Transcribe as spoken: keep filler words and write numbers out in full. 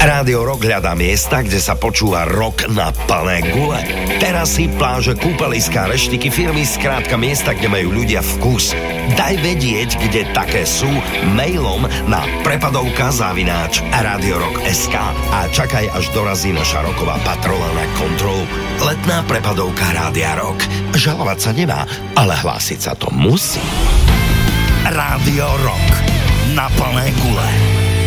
Rádio Rock hľadá miesta, kde sa počúva rock na plné gule. Terasy, pláže, kúpeliská, reštiky, firmy, skrátka miesta, kde majú ľudia vkus. Daj vedieť, kde také sú, mailom na prepadovka zavináč radiorock bodka es ká a čakaj, až dorazí naša roková patrola na kontrolu. Letná prepadovka Rádia Rock. Žalovať sa nemá, ale hlásiť sa to musí. Rádio Rock na plné gule.